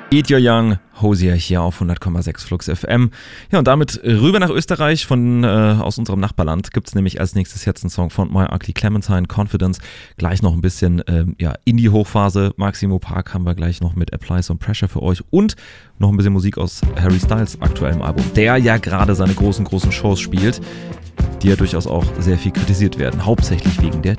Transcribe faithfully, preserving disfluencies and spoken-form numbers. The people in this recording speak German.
Eat Your Young, Hozier hier auf hundert Komma sechs Flux F M. Ja, und damit rüber nach Österreich von äh, aus unserem Nachbarland gibt es nämlich als nächstes jetzt einen Song von My Ugly Clementine, Confidence. Gleich noch ein bisschen ähm, ja, Indie-Hochphase. Maximo Park haben wir gleich noch mit Apply Some Pressure für euch und noch ein bisschen Musik aus Harry Styles aktuellem Album, der ja gerade seine großen, großen Shows spielt, die ja durchaus auch sehr viel kritisiert werden, hauptsächlich wegen der